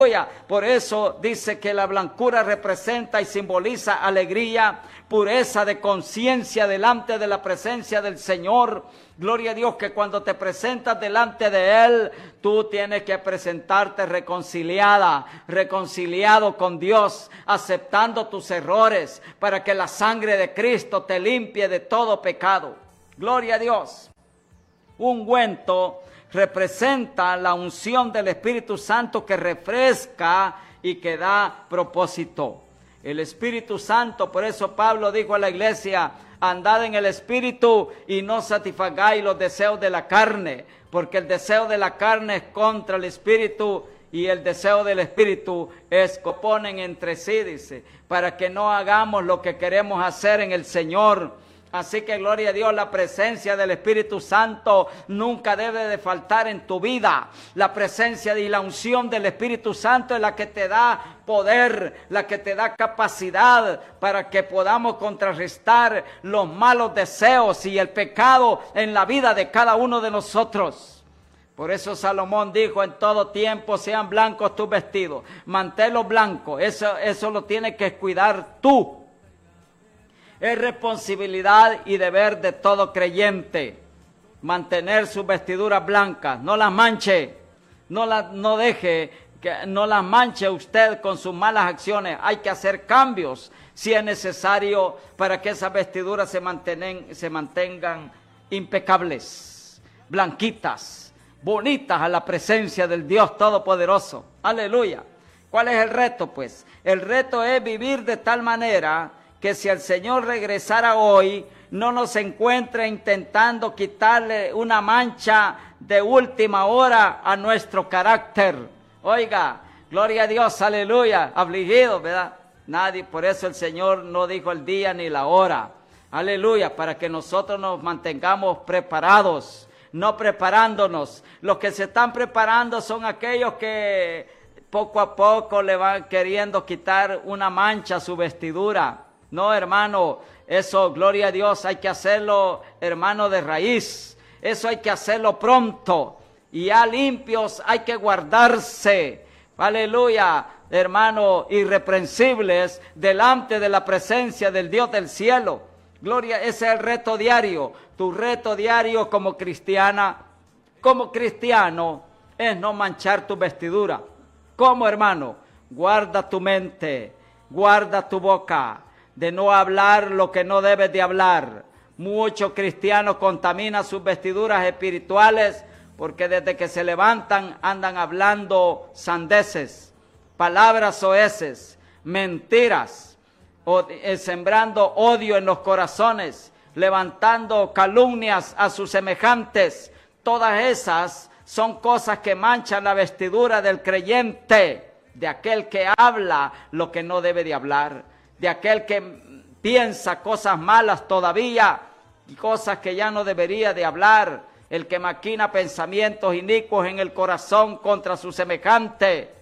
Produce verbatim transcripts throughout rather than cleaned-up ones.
Por eso dice que la blancura representa y simboliza alegría, pureza de conciencia delante de la presencia del Señor. Gloria a Dios, que cuando te presentas delante de Él, tú tienes que presentarte reconciliada, reconciliado con Dios, aceptando tus errores, para que la sangre de Cristo te limpie de todo pecado. Gloria a Dios. Ungüento representa la unción del Espíritu Santo que refresca y que da propósito. El Espíritu Santo, por eso Pablo dijo a la iglesia: andad en el Espíritu y no satisfagáis los deseos de la carne, porque el deseo de la carne es contra el Espíritu y el deseo del Espíritu es que oponen entre sí, dice, para que no hagamos lo que queremos hacer en el Señor. Así que gloria a Dios, la presencia del Espíritu Santo nunca debe de faltar en tu vida. La presencia y la unción del Espíritu Santo es la que te da poder, la que te da capacidad para que podamos contrarrestar los malos deseos y el pecado en la vida de cada uno de nosotros. Por eso Salomón dijo: en todo tiempo sean blancos tus vestidos, manténlos blancos. Eso, eso lo tienes que cuidar tú. Es responsabilidad y deber de todo creyente mantener sus vestiduras blancas. No las manche, no, la, no deje, que no las manche usted con sus malas acciones. Hay que hacer cambios si es necesario para que esas vestiduras se, mantengan, se mantengan impecables, blanquitas, bonitas a la presencia del Dios Todopoderoso. Aleluya. ¿Cuál es el reto? Pues el reto es vivir de tal manera que si el Señor regresara hoy, no nos encuentre intentando quitarle una mancha de última hora a nuestro carácter. Oiga, gloria a Dios, aleluya, afligido, ¿verdad? Nadie, por eso el Señor no dijo el día ni la hora. Aleluya, para que nosotros nos mantengamos preparados, no preparándonos. Los que se están preparando son aquellos que poco a poco le van queriendo quitar una mancha a su vestidura. No, hermano, eso, gloria a Dios, hay que hacerlo, hermano, de raíz. Eso hay que hacerlo pronto. Y ya limpios hay que guardarse. Aleluya, hermano, irreprensibles delante de la presencia del Dios del cielo. Gloria, ese es el reto diario. Tu reto diario como cristiana, como cristiano, es no manchar tu vestidura. ¿Cómo, hermano? Guarda tu mente, guarda tu boca, de no hablar lo que no debes de hablar. Muchos cristianos contaminan sus vestiduras espirituales porque desde que se levantan andan hablando sandeces, palabras soeces, mentiras, o, eh, sembrando odio en los corazones, levantando calumnias a sus semejantes. Todas esas son cosas que manchan la vestidura del creyente, de aquel que habla lo que no debe de hablar, de aquel que piensa cosas malas todavía y cosas que ya no debería de hablar, el que maquina pensamientos inicuos en el corazón contra su semejante.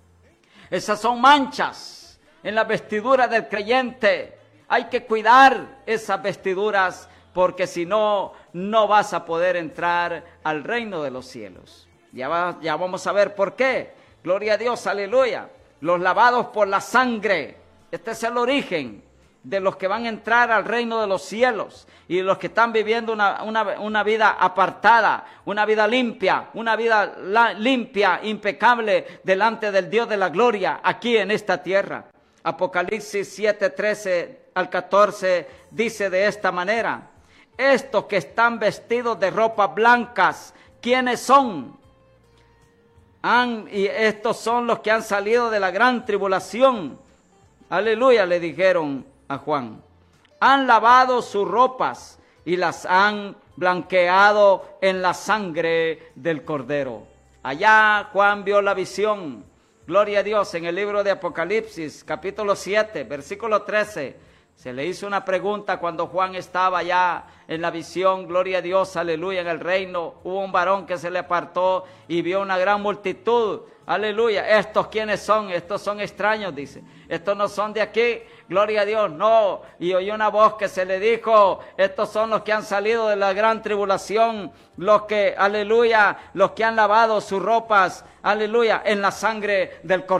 Esas son manchas en la vestidura del creyente. Hay que cuidar esas vestiduras porque si no, no vas a poder entrar al reino de los cielos. Ya, va, ya vamos a ver por qué. Gloria a Dios, aleluya. Los lavados por la sangre. Este es el origen de los que van a entrar al reino de los cielos y los que están viviendo una, una, una vida apartada, una vida limpia, una vida la, limpia, impecable delante del Dios de la gloria aquí en esta tierra. Apocalipsis siete, trece al catorce dice de esta manera: estos que están vestidos de ropas blancas, ¿quiénes son? Han, y estos son los que han salido de la gran tribulación. Aleluya, le dijeron a Juan. Han lavado sus ropas y las han blanqueado en la sangre del Cordero. Allá Juan vio la visión. Gloria a Dios, en el libro de Apocalipsis, capítulo siete, versículo trece. Se le hizo una pregunta cuando Juan estaba allá en la visión, gloria a Dios, aleluya, en el reino. Hubo un varón que se le apartó y vio una gran multitud. Aleluya, ¿estos quiénes son? Estos son extraños, dice. Estos no son de aquí, gloria a Dios, no. Y oyó una voz que se le dijo: estos son los que han salido de la gran tribulación, los que, aleluya, los que han lavado sus ropas, aleluya, en la sangre del Cordero.